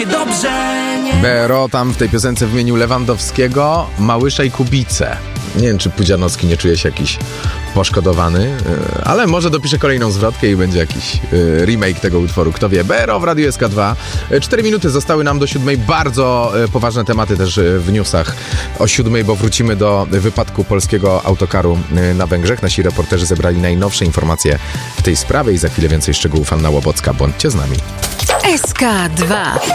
BRO tam w tej piosence wymienił Lewandowskiego, Małysza i Kubicę. Nie wiem, czy Pudzianowski nie czuje się jakiś poszkodowany, ale może dopisze kolejną zwrotkę i będzie jakiś remake tego utworu. Kto wie. BRO w Radiu SK2. 4 minuty zostały nam do 7. Bardzo poważne tematy też w newsach o 7, bo wrócimy do wypadku polskiego autokaru na Węgrzech. Nasi reporterzy zebrali najnowsze informacje w tej sprawie i za chwilę więcej szczegółów. Anna Łobocka. Bądźcie z nami. SK2